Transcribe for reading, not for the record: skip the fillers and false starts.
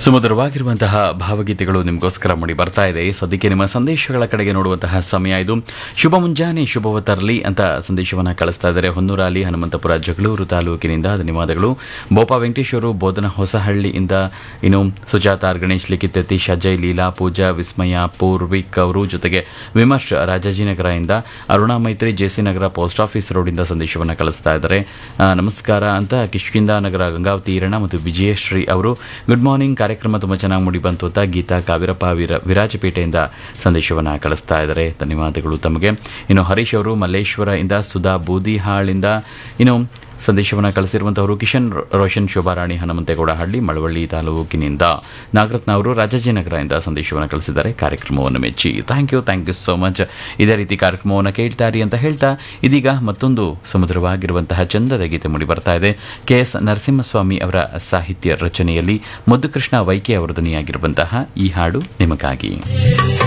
ಸುಮಧುರವಾಗಿರುವಂತಹ ಭಾವಗೀತೆಗಳು ನಿಮಗೋಸ್ಕರ ಮೂಡಿ ಬರ್ತಾ ಇದೆ. ಸದ್ಯಕ್ಕೆ ನಿಮ್ಮ ಸಂದೇಶಗಳ ಕಡೆಗೆ ನೋಡುವಂತಹ ಸಮಯ ಇದು. ಶುಭ ಮುಂಜಾನೆ, ಶುಭವ ತರಲಿ ಅಂತ ಸಂದೇಶವನ್ನು ಕಳಿಸ್ತಾ ಇದ್ದಾರೆ. ಹೊನ್ನೂರಾಲಿ ಹನುಮಂತಪುರ ಜಗಳೂರು ತಾಲೂಕಿನಿಂದ ಧನ್ಯವಾದಗಳು. ಬೋಪಾ ವೆಂಕಟೇಶ್ವರು ಬೋಧನ ಹೊಸಹಳ್ಳಿಯಿಂದ, ಇನ್ನು ಸುಜಾತ ಆರ್, ಗಣೇಶ್ ಲಿಖಿತ್, ಯತೀಶ್, ಅಜಯ್, ಲೀಲಾ, ಪೂಜಾ, ವಿಸ್ಮಯ, ಪೂರ್ವಿಕ್ ಅವರು, ಜೊತೆಗೆ ವಿಮರ್ಶ್ ರಾಜಾಜಿನಗರದಿಂದ, ಅರುಣಾ ಮೈತ್ರಿ ಜೆಸಿ ನಗರ ಪೋಸ್ಟ್ ಆಫೀಸ್ ರೋಡಿಂದ ಸಂದೇಶವನ್ನು ಕಳಿಸ್ತಾ ಇದ್ದಾರೆ. ನಮಸ್ಕಾರ ಅಂತ ಕಿಷ್ಕಿಂದ ನಗರ ಗಂಗಾವತಿ ಈರಣ್ಣ ಮತ್ತು ವಿಜಯಶ್ರೀ ಅವರು ಗುಡ್ ಮಾರ್ನಿಂಗ್, ಕಾರ್ಯಕ್ರಮ ತುಂಬ ಚೆನ್ನಾಗಿ ಮೂಡಿ ಬಂತು ಅಂತ ಗೀತಾ ಕಾವಿರಪ್ಪ ವಿರಾಜಪೇಟೆಯಿಂದ ಸಂದೇಶವನ್ನು ಕಳಿಸ್ತಾ ಇದ್ದಾರೆ. ಧನ್ಯವಾದಗಳು ತಮಗೆ. ಇನ್ನು ಹರೀಶ್ ಅವರು ಮಲ್ಲೇಶ್ವರ ಇಂದ, ಸುಧಾ ಬೂದಿಹಾಳಿಂದ ಇನ್ನು ಸಂದೇಶವನ್ನು ಕಳಿಸಿರುವಂಥವರು ಕಿಶನ್ ರೋಷನ್, ಶೋಭಾರಾಣಿ, ಹನುಮಂತೇಗೌಡ ಹಳ್ಳಿ ಮಳವಳ್ಳಿ ತಾಲೂಕಿನಿಂದ, ನಾಗರತ್ನ ಅವರು ರಾಜಾಜಿನಗರದಿಂದ ಸಂದೇಶವನ್ನು ಕಳಿಸಿದ್ದಾರೆ. ಕಾರ್ಯಕ್ರಮವನ್ನು ಮೆಚ್ಚಿ ಥ್ಯಾಂಕ್ ಯು ಸೋ ಮಚ್. ಇದೇ ರೀತಿ ಕಾರ್ಯಕ್ರಮವನ್ನು ಕೇಳ್ತಾರಿ ಅಂತ ಹೇಳ್ತಾ ಇದೀಗ ಮತ್ತೊಂದು ಸುಮಧುರವಾಗಿರುವಂತಹ ಚಂದದ ಗೀತೆ ಮೂಡಿ ಬರ್ತಾ ಇದೆ. KS ನರಸಿಂಹಸ್ವಾಮಿ ಅವರ ಸಾಹಿತ್ಯ ರಚನೆಯಲ್ಲಿ ಮುದ್ದುಕೃಷ್ಣ ವೈಕೆ ಅವರ ಧ್ವನಿಯಾಗಿರುವಂತಹ ಈ ಹಾಡು ನಿಮಗಾಗಿ.